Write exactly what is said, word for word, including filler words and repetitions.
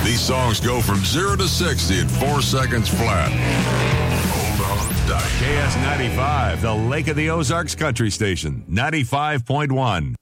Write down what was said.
These songs go from zero to sixty in four seconds flat. Hold on tight. K S ninety-five, the Lake of the Ozarks Country Station, ninety-five point one.